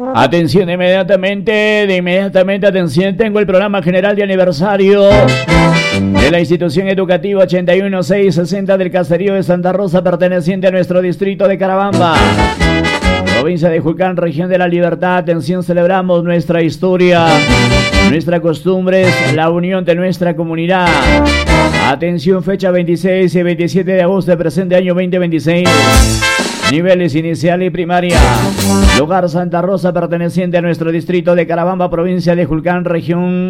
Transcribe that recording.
Atención, de inmediatamente, atención, tengo el programa general de aniversario de la institución educativa 81660 del caserío de Santa Rosa, perteneciente a nuestro distrito de Carabamba, provincia de Julcán, región de la Libertad. Atención, celebramos nuestra historia, nuestras costumbres, la unión de nuestra comunidad. Atención, fecha 26 y 27 de agosto del presente año 2026. Niveles inicial y primaria. Lugar Santa Rosa, perteneciente a nuestro distrito de Carabamba, provincia de Julcán, región